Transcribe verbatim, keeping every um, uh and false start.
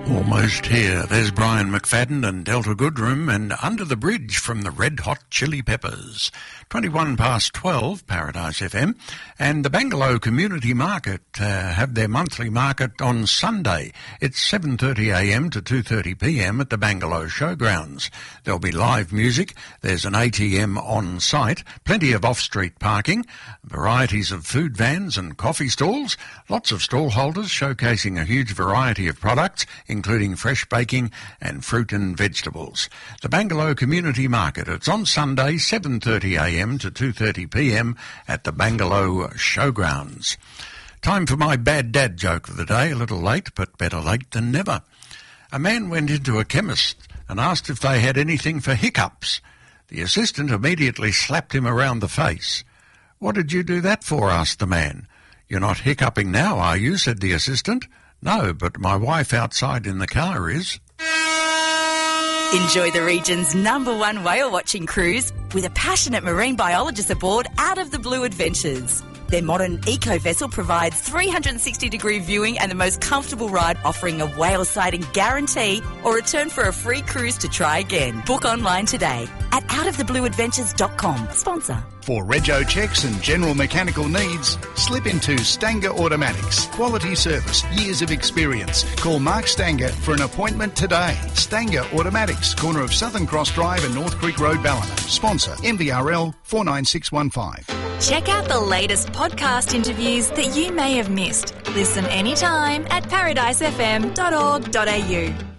Almost here. There's Brian McFadden and Delta Goodrum and Under the Bridge from the Red Hot Chili Peppers. twenty-one past twelve, Paradise F M. And the Bangalow Community Market uh, have their monthly market on Sunday. It's seven thirty a m to two thirty p m at the Bangalow Showgrounds. There'll be live music. There's an A T M on site. Plenty of off-street parking. Varieties of food vans and coffee stalls. Lots of stall holders showcasing a huge variety of products, including fresh baking and fruit and vegetables. The Bangalow Community Market. It's on Sunday, seven thirty a m to two thirty p m at the Bangalow Showgrounds. Time for my bad dad joke of the day. A little late, but better late than never. A man went into a chemist and asked if they had anything for hiccups. The assistant immediately slapped him around the face. "What did you do that for?" asked the man. "You're not hiccuping now, are you?" said the assistant. "No, but my wife outside in the car is." Enjoy the region's number one whale watching cruise with a passionate marine biologist aboard Out of the Blue Adventures. Their modern eco-vessel provides three hundred sixty degree viewing and the most comfortable ride, offering a whale sighting guarantee or return for a free cruise to try again. Book online today at out of the blue adventures dot com. Sponsor. For rego checks and general mechanical needs, slip into Stanger Automatics. Quality service, years of experience. Call Mark Stanger for an appointment today. Stanger Automatics, corner of Southern Cross Drive and North Creek Road, Ballina. Sponsor M V R L four nine six one five. Check out the latest podcast interviews that you may have missed. Listen anytime at paradise f m dot org dot a u.